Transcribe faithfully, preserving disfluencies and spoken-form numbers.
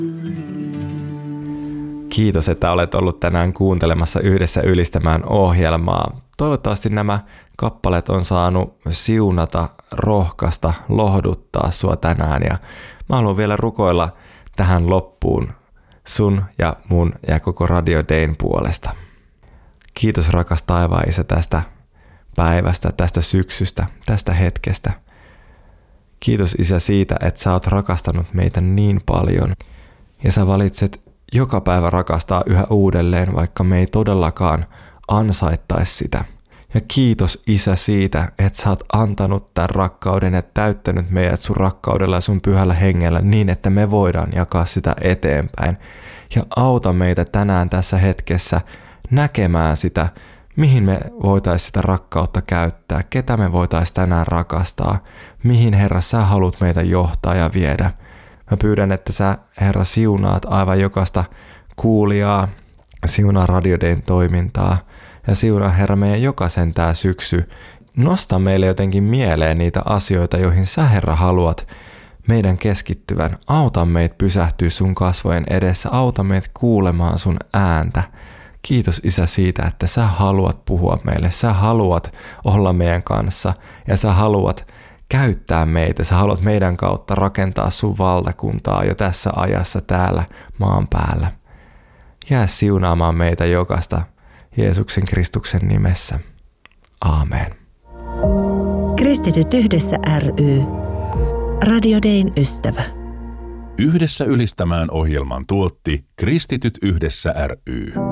Kiitos, että olet ollut tänään kuuntelemassa Yhdessä ylistämään ohjelmaa. Toivottavasti nämä kappaleet on saanut siunata, rohkaista, lohduttaa sua tänään. Ja mä haluan vielä rukoilla tähän loppuun sun ja mun ja koko Radio Dayn puolesta. Kiitos rakas taivaan Isä tästä päivästä, tästä syksystä, tästä hetkestä. Kiitos Isä siitä, että sä oot rakastanut meitä niin paljon ja sä valitset joka päivä rakastaa yhä uudelleen, vaikka me ei todellakaan ansaittaisi sitä. Ja kiitos Isä siitä, että sä oot antanut tämän rakkauden ja täyttänyt meidät sun rakkaudella ja sun pyhällä hengellä niin, että me voidaan jakaa sitä eteenpäin. Ja auta meitä tänään tässä hetkessä näkemään sitä, mihin me voitaisiin sitä rakkautta käyttää, ketä me voitaisiin tänään rakastaa, mihin Herra sä haluat meitä johtaa ja viedä. Mä pyydän, että sä Herra siunaat aivan jokaista kuulijaa, siunaa Radio Dayn toimintaa ja siunaa Herra meidän jokaisen tää syksy. Nosta meille jotenkin mieleen niitä asioita, joihin sä Herra haluat meidän keskittyvän. Auta meitä pysähtyä sun kasvojen edessä, auta meitä kuulemaan sun ääntä. Kiitos Isä siitä, että sä haluat puhua meille, sä haluat olla meidän kanssa ja sä haluat käyttää meitä, sä haluat meidän kautta rakentaa sun valtakuntaa jo tässä ajassa täällä maan päällä. Jää siunaamaan meitä jokaista Jeesuksen Kristuksen nimessä. Aamen. Kristityt yhdessä ry. Radio Dayn ystävä. Yhdessä ylistämään ohjelman tuotti Kristityt yhdessä ry.